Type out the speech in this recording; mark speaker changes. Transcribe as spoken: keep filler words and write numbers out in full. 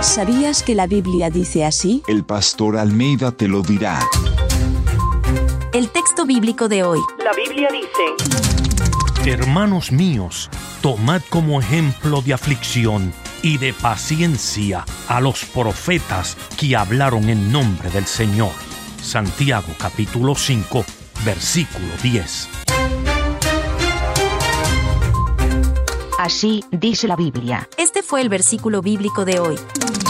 Speaker 1: ¿Sabías que la Biblia dice así?
Speaker 2: El pastor Almeida te lo dirá.
Speaker 3: El texto bíblico de hoy.
Speaker 4: La Biblia dice:
Speaker 5: Hermanos míos, tomad como ejemplo de aflicción y de paciencia a los profetas que hablaron en nombre del Señor. Santiago capítulo cinco, versículo diez.
Speaker 6: Así dice la Biblia.
Speaker 3: Este fue el versículo bíblico de hoy.